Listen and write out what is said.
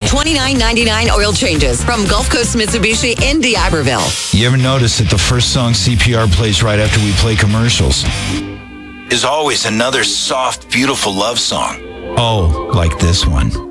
$29.99 oil changes from Gulf Coast Mitsubishi in D'Iberville. You ever notice that the first song CPR plays right after we play commercials is always another soft, beautiful love song? Oh, like this one.